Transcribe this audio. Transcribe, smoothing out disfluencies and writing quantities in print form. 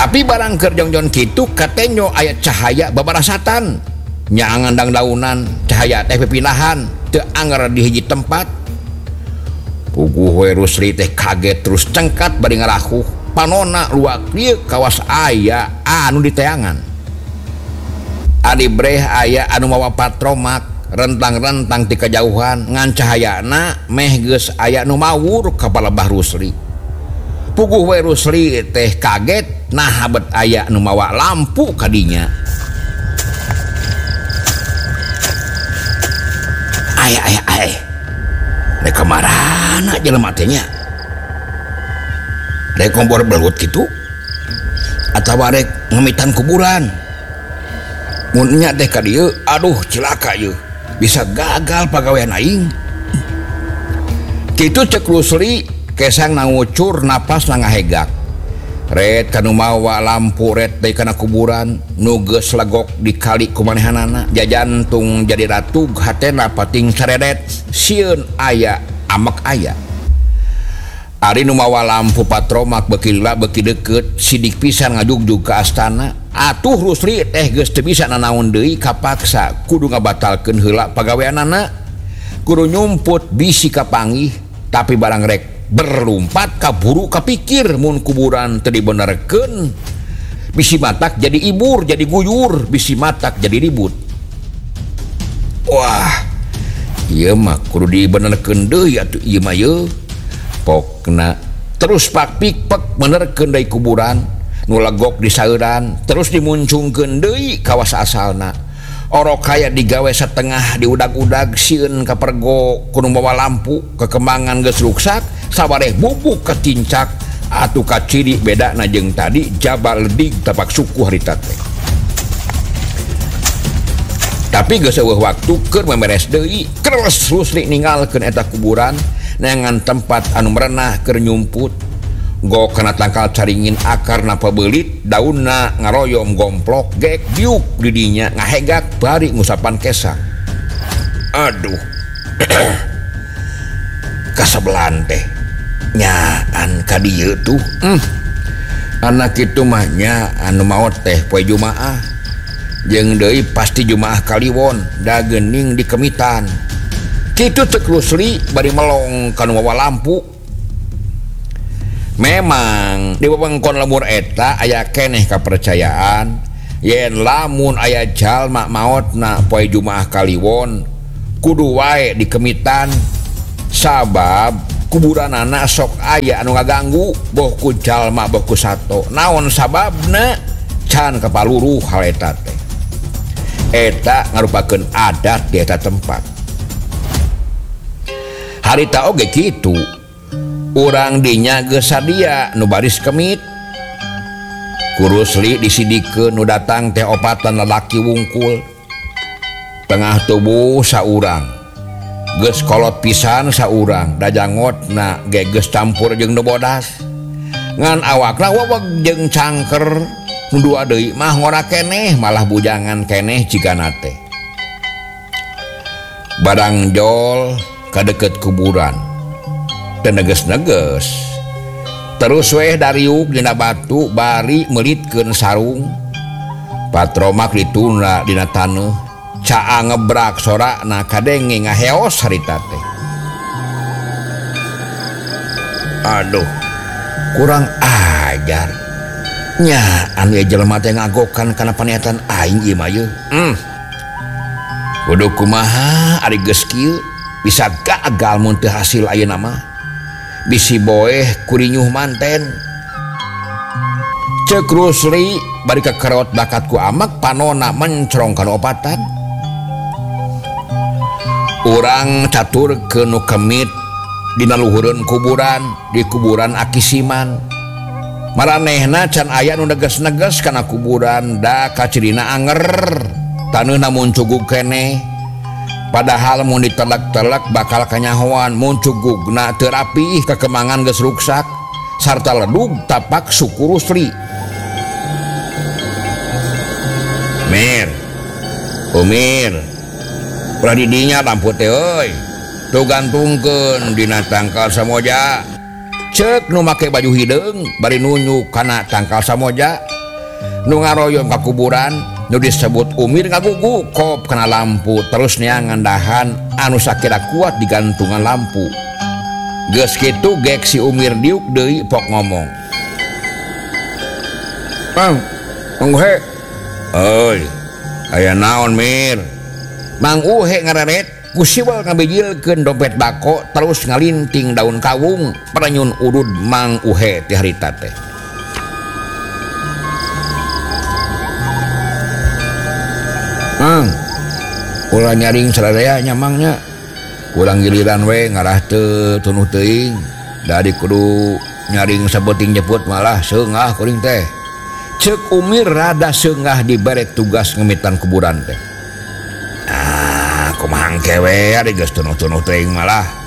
Tapi barang kerjongjon gitu katenyo ayat cahaya babarasatan nyangandang daunan cahaya teh pepinahan teu anger di hiji tempat. Puguh we Rusli teh kaget terus cengkat bari ngarahuh panona luak ieu kawas aya anu di teangan. Adi breh aya anu mawa patromak rentang-rentang ti kajauhan ngan cahayana meh geus aya nu mawur ka palebah Rusli. Puguh we Rusli teh kaget nah habet aya nu mawa lampu kadinya. Ay rek kamarana jelema teh nya? Rek kompor belut kitu atawa rek ngemitan kuburan? Mun nya teh ka dieu aduh cilaka ieu bisa gagal pagawean aing. Kitu cek Rusli kesang nangucur napas ngahegak. Red kanu mawa lampu red teh kana kuburan nu geus legok dikali kumanehanana jajantung jadi ratug hatena pating saredet sieun aya amek aya. Ari nu mawa lampu patromak beuki deukeut sidik pisan ngajugjug ka astana. Atuh Rusli teh geus teu bisa nanaon deui kapaksa kudu ngabatalkeun heula pagaweanana. Kudu nyumput bisi kapanggih tapi barang rek berlumpat kaburu kapikir mun kuburan teu dibenerkeun bisi matak jadi ibur jadi guyur bisi matak jadi ribut. Wah ieu mah kudu dibenerkeun deui atuh ieu mah yeuh. Pokna terus pakpik benerkeun deui kuburan nu legok di saeuran terus dimuncungkeun deui kawas asalna. Orok kaya digawe setengah diudag-udag sieun kapergo kudu bawa lampu kekembangan geus ruksak sabareh bubuk ketincak atuh kaciri bedana jeung tadi jabal ledig tapak suku harita teh. Tapi geus eueuh waktu keur memeres deui keres Rusli ninggalkeun eta kuburan neangan tempat anu merenah keur nyumput. Gok kana tangkal caringin akarna pabeulit daunna ngaroyom gomplok gek diuk di dinya ngahegak bari ngusapan kesang. Aduh kasebelan teh nyaan ka dieu tuh anak kitu mah nya anu maot teh poe Jumaah jeung deui pasti Jumaah Kaliwon da geuning di kemitan. Kitu cek Rusli bari melong kana mawa lampu. Memang di wewengkon lemur eta aya keneh kapercayaan yen lamun aya jalma maotna poe Jumaah Kaliwon kudu wae dikemitan sabab kuburanana sok aya anu ngaganggu boh ku jalma boh ku sato. Naon sababna can kapaluruh hal eta teh. Eta ngarupakeun adat di eta tempat. Harita oge kitu urang dinya geus sadia nu baris kemit. Ku Rusli disidikeun nu datang teh opatan lalaki wungkul. Tengah tubuh saurang geus kolot pisan saurang da jangotna ge geus campur jeung nu bodas. Ngan awakna weweg jeung cangker nu dua deui mah ngora keneh malah bujangan keneh cigana teh. Barang jol ka deukeut kuburan neges-neges terus weh dariuk dina batu bari melitkeun sarung patromak dituna dina taneuh caa ngebrak sorakna kadenge ngaheos harita teh. Aduh kurang ajar nyaan ieu jelema teh ngagokan kana paniatan aing ieu mah yeuh. Kudu kumaha ari geus kieu bisa gagal mun teu hasil ayeuna mah bisi boeh kurinyuh manten. Cek Rusli bari kekerot bakat ku amak panona mencrong kana opatan. Urang caturkeun nu kemit dina luhureun kuburan di kuburan Aki Siman. Maranehna can aya nu neges-neges kana kuburan da kacirina anger taneuna mun cugug keneh. Padahal mun ditelek-telek bakal kanyahoan mun cugugna teu rapih kekemangan geus ruksak sarta ledug tapak suku Rusli. Mir, Umir, ulah di dinya lampu teh euy. Tuh gantungkeun dina tangkal samoja. Ceuk nu make baju hideung bari nunjuk kana tangkal samoja. nu ngaroyong ka kuburan nu disebut Umir ngagugu kop kena lampu terus ngandahan anu sakira kuat digantungan lampu. Geus kitu gek si Umir diuk deui pok ngomong. Mang Uhe. Oi, aya naon Mir? Mang Uhe ngararet ku siwal ngabijilkeun dompet bako terus ngalinting daun kawung peranyun udud Mang Uhe ti harita teh. Mang, ulah nyaring saradaya nyamangnya. Kurang giliran we ngarah teu tunuh teuing. Dari kudu nyaring sabeting nyebut malah seungah kuring teh. Ceuk Umir rada seungah diberek tugas ngemitan kuburan teh. Kumaha engke we ari geus tunuh-tunuh teuing malah.